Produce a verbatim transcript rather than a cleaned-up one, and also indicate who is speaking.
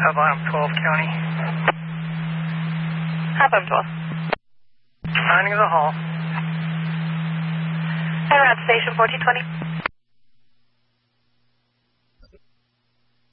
Speaker 1: Uh, bottom twelve County.
Speaker 2: Hi, bottom twelve.
Speaker 1: Finding the hall.
Speaker 2: Hi, around station fourteen twenty.